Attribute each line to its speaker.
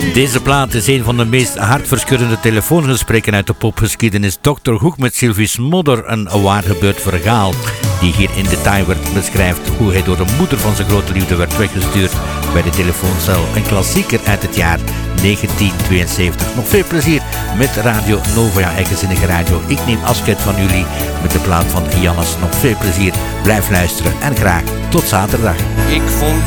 Speaker 1: Deze plaat is een van de meest hartverscheurende telefoongesprekken uit de popgeschiedenis. Dr. Hoek met Sylvie Smodder, een waar gebeurd verhaal die hier in detail beschrijft hoe hij door de moeder van zijn grote liefde werd weggestuurd bij de telefooncel. Een klassieker uit het jaar 1972. Nog veel plezier met Radio Nova, ja, eigenzinnige radio. Ik neem afscheid van jullie met de plaat van Jannes. Nog veel plezier, blijf luisteren en graag tot zaterdag.
Speaker 2: Ik vond